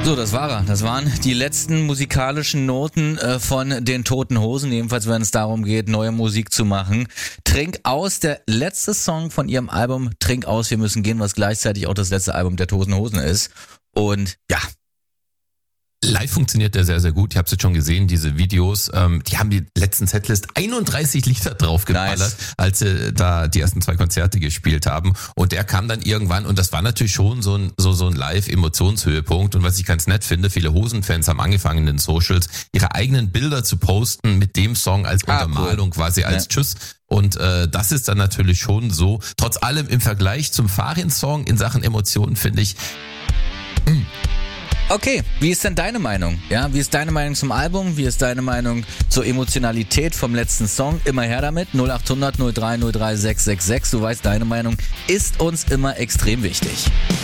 So, das war er. Das waren die letzten musikalischen Noten von den Toten Hosen, jedenfalls wenn es darum geht, neue Musik zu machen. Trink aus, der letzte Song von ihrem Album Trink aus, wir müssen gehen, was gleichzeitig auch das letzte Album der Toten Hosen ist. Und ja. Live funktioniert der sehr, sehr gut. Ich habe es jetzt schon gesehen, diese Videos. Die haben die letzten Setlist 31 Lieder draufgeballert, nice, als sie da die ersten 2 Konzerte gespielt haben. Und der kam dann irgendwann, und das war natürlich schon so ein Live-Emotionshöhepunkt. Und was ich ganz nett finde, viele Hosenfans haben angefangen in den Socials, ihre eigenen Bilder zu posten mit dem Song als Untermalung, cool, quasi als Tschüss. Und das ist dann natürlich schon so. Trotz allem im Vergleich zum Farin-Song in Sachen Emotionen finde ich... Okay, wie ist denn deine Meinung? Ja, wie ist deine Meinung zum Album? Wie ist deine Meinung zur Emotionalität vom letzten Song? Immer her damit. 0800 03 03 666. Du weißt, deine Meinung ist uns immer extrem wichtig.